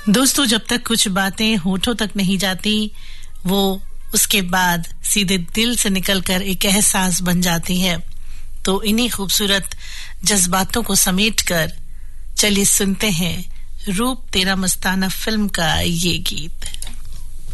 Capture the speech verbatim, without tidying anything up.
दोस्तों, जब तक कुछ बातें होठों तक नहीं जाती, वो उसके बाद सीधे दिल से निकलकर एक एहसास बन जाती है। तो इन्हीं खूबसूरत जज्बातों को समेटकर चलिए सुनते हैं रूप तेरा मस्ताना फिल्म का ये गीत।